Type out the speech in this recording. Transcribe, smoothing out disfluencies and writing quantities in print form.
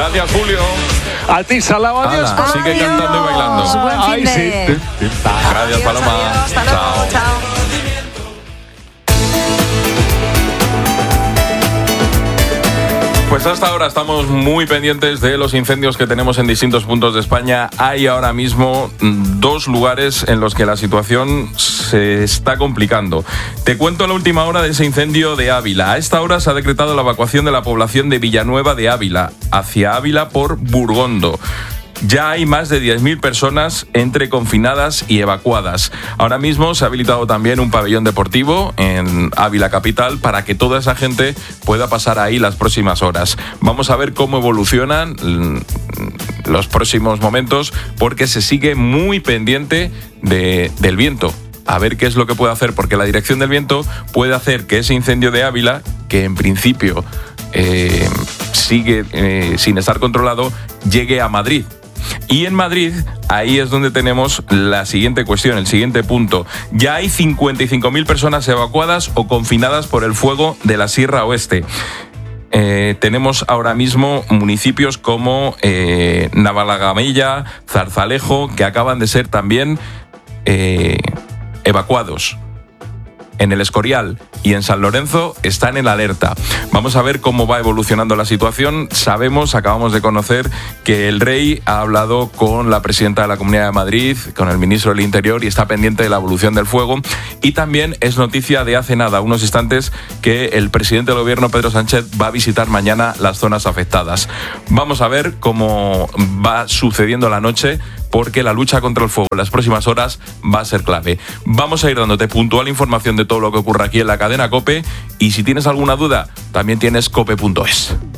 Gracias, Julio. A ti, Salao, adiós. Sigue cantando y bailando. Buen fin de... Gracias, Paloma. Hasta luego, chao. Pues hasta ahora estamos muy pendientes de los incendios que tenemos en distintos puntos de España. Hay ahora mismo 2 lugares en los que la situación se está complicando. Te cuento la última hora de ese incendio de Ávila. A esta hora se ha decretado la evacuación de la población de Villanueva de Ávila hacia Ávila por Burgondo. Ya hay más de 10.000 personas entre confinadas y evacuadas. Ahora mismo se ha habilitado también un pabellón deportivo en Ávila capital para que toda esa gente pueda pasar ahí las próximas horas. Vamos a ver cómo evolucionan los próximos momentos porque se sigue muy pendiente del viento. A ver qué es lo que puede hacer, porque la dirección del viento puede hacer que ese incendio de Ávila, que en principio sigue sin estar controlado, llegue a Madrid. Y en Madrid, ahí es donde tenemos la siguiente cuestión, el siguiente punto. Ya hay 55.000 personas evacuadas o confinadas por el fuego de la Sierra Oeste. Tenemos ahora mismo municipios como Navalagamella, Zarzalejo, que acaban de ser también evacuados. En el Escorial y en San Lorenzo están en alerta. Vamos a ver cómo va evolucionando la situación. Acabamos de conocer que el Rey ha hablado con la presidenta de la Comunidad de Madrid, con el ministro del Interior, y está pendiente de la evolución del fuego. Y también es noticia de hace nada, unos instantes, que el presidente del gobierno, Pedro Sánchez, va a visitar mañana las zonas afectadas. Vamos a ver cómo va sucediendo la noche, porque la lucha contra el fuego en las próximas horas va a ser clave. Vamos a ir dándote puntual información de todo lo que ocurre aquí en la cadena COPE, y si tienes alguna duda, también tienes cope.es.